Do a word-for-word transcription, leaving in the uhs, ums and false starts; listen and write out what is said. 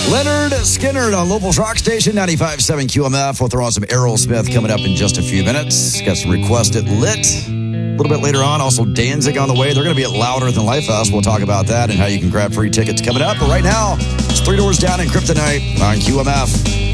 Leonard Skinner on Locals Rock Station, ninety-five point seven Q M F. We'll throw on some Aerosmith coming up in just a few minutes. Got some requested Lit. A little bit later on, also Danzig on the way. They're going to be at Louder Than Life Fest. We'll talk about that and how you can grab free tickets coming up. But right now, it's Three Doors Down in Kryptonite on Q M F.